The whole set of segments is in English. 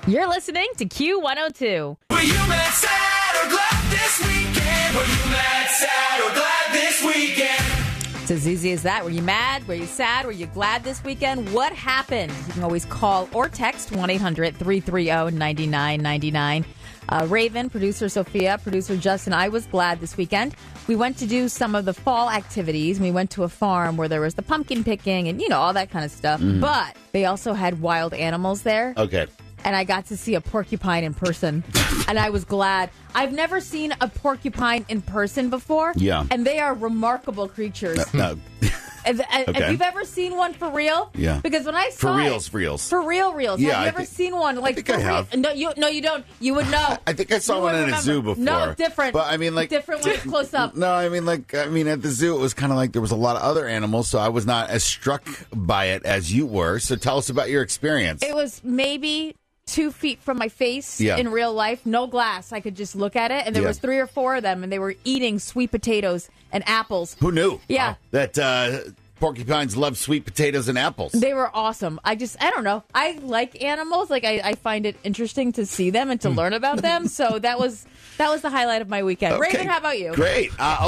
You're listening to Q102. Were you mad, sad, or glad this weekend? Were you mad, sad, or glad this weekend? It's as easy as that. Were you mad? Were you sad? Were you glad this weekend? What happened? You can always call or text 1-800-330-9999. Raven, producer Sophia, producer Justin, I was glad this weekend. We went to do some of the fall activities. We went to a farm where there was the pumpkin picking and, all that kind of stuff. But they also had wild animals there. Okay. And I got to see a porcupine in person. And I was glad. I've never seen a porcupine in person before. Yeah. And they are remarkable creatures. No. If you've ever seen one for real, Yeah. Because when I saw For reals. for reals, Yeah, have you ever seen one like? I think for I have. No, you don't. You would know. I think I saw You one would in a remember. zoo before. No, different. But I mean, like different ones close up. No, I mean at the zoo it was kind of like there was a lot of other animals, so I was not as struck by it as you were. So tell us about your experience. It was maybe 2 feet from my face Yeah. in real life. No glass. I could just look at it, and there Yeah. was 3 or 4 of them, and they were eating sweet potatoes and apples. Who knew? Yeah. That porcupines love sweet potatoes and apples. They were awesome. I don't know. I like animals. Like I find it interesting to see them and to learn about them. So that was the highlight of my weekend. Okay. Raven, how about you? Great.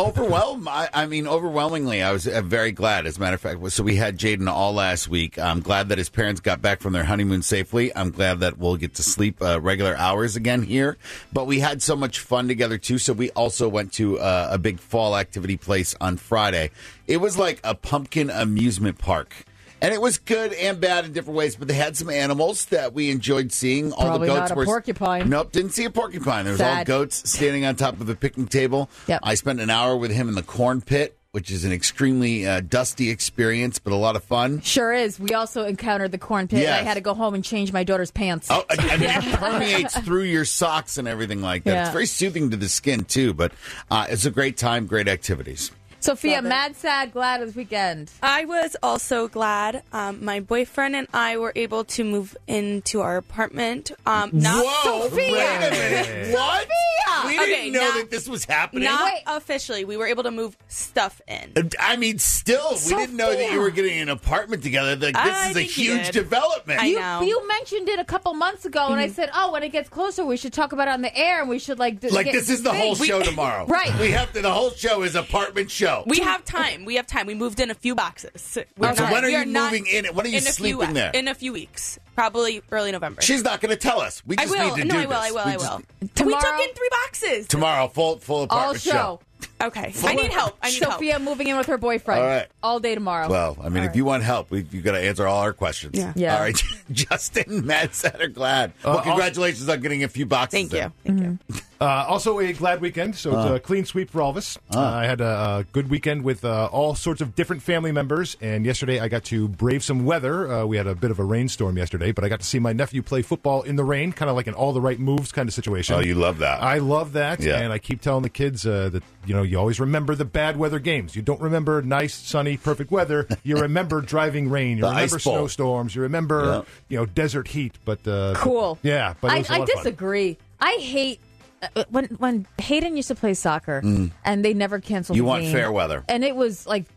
Overwhelmingly, I was very glad. As a matter of fact, so we had Jaden all last week. I'm glad that his parents got back from their honeymoon safely. I'm glad that we'll get to sleep regular hours again here. But we had so much fun together, too. So we also went to a big fall activity place on Friday. It was like a pumpkin amusement park. And it was good and bad in different ways, but they had some animals that we enjoyed seeing. All Probably the goats not a were porcupine. Nope, didn't see a porcupine. There was all Sad. goats standing on top of a picnic table. Yep. I spent an hour with him in the corn pit, which is an extremely dusty experience, but a lot of fun. Sure is. We also encountered the corn pit. Yes. And I had to go home and change my daughter's pants. Oh, I mean, it permeates through your socks and everything like that. Yeah. It's very soothing to the skin, too, but it's a great time, great activities. Sophia, Love it. mad, sad, glad this weekend. I was also glad. My boyfriend and I were able to move into our apartment. Not Whoa! Sophia! Wait a minute. What? We Okay, didn't know now- that this was happening. Not Wait. officially. We were able to move stuff in. I mean, still, we didn't know that you Sophia. were getting an apartment together. Like, I this is a think you huge did. development. I know. You mentioned it a couple months ago, and I said, when it gets closer, we should talk about it on the air, and we should, This is the whole show tomorrow. Right. We have to, the whole show is apartment show. We have time. We have time. We moved in a few boxes. So when are you moving in? When are you in a sleeping few, there? In a few weeks. Probably early November. She's not going to tell us. We I just will. need to No, do I will. this. I will. We I just- will. We Tomorrow- took in 3 boxes. Tomorrow, full all apartment show. Okay. I need help. I need help. Sophia moving in with her boyfriend. All right. All day tomorrow. Well, I mean, if you want help, you've got to answer all our questions. Yeah. Yeah. All right, Justin, Matt, Sad or glad. Well, congratulations on getting a few boxes. Thank there. you. Thank you. Also a glad weekend, so it's a clean sweep for all of us. I had a good weekend with all sorts of different family members, and yesterday I got to brave some weather. We had a bit of a rainstorm yesterday, but I got to see my nephew play football in the rain, kind of like an all the right moves kind of situation. Oh, you love that. I love that, Yeah. and I keep telling the kids that you always remember the bad weather games. You don't remember nice, sunny, perfect weather. You remember driving rain. You The remember ice bowl. snowstorms. You remember desert heat. But Cool. yeah, but it was a lot I of fun. disagree. I hate when Hayden used to play soccer and they never canceled You the want game. fair weather. And it was like